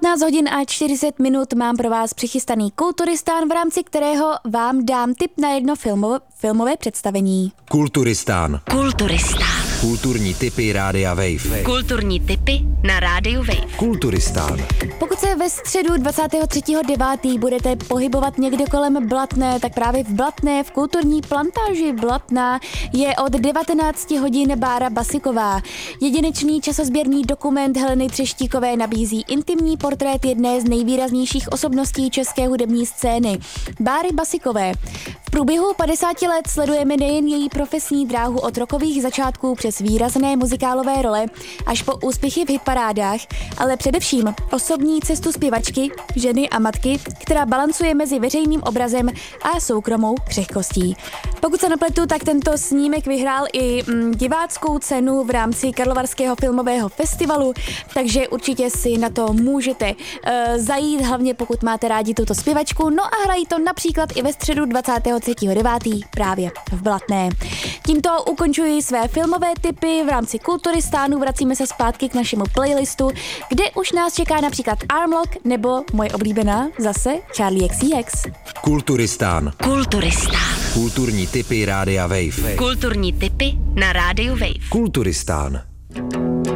15 hodin a 40 minut mám pro vás přichystaný Kulturistán, v rámci kterého vám dám tip na jedno filmové představení. Kulturistán. Kulturistán. Kulturní tipy Rádia Wave. Kulturní tipy na Rádiu Wave. Kulturistán. Pokud se ve středu 23.9. budete pohybovat někde kolem Blatné, tak právě v Blatné, v kulturní plantáži Blatná, je od 19 hodin Bára Basiková. Jedinečný časozběrný dokument Heleny Třeštíkové nabízí intimní portrét jedné z nejvýraznějších osobností české hudební scény, Báry Basikové. V průběhu 50 let sledujeme nejen její profesní dráhu od rockových začátků přes výrazné muzikálové role až po úspěchy v hitparádách, ale především osobní cestu zpěvačky, ženy a matky, která balancuje mezi veřejným obrazem a soukromou křehkostí. Pokud se nepletu, tak tento snímek vyhrál i diváckou cenu v rámci Karlovarského filmového festivalu, takže určitě si na to můžete zajít, hlavně pokud máte rádi tuto zpěvačku. No a hrají to například i ve středu 23.9. právě v Blatné. Tímto ukončuji své filmové tipy v rámci Kulturistánu, vracíme se zpátky k našemu playlistu, kde už nás čeká například Armlock nebo moje oblíbená zase Charlie XCX. Kulturistán. Kulturistán. Kulturní tipy Rádia Wave. Kulturní tipy na Rádiu Wave. Kulturistán.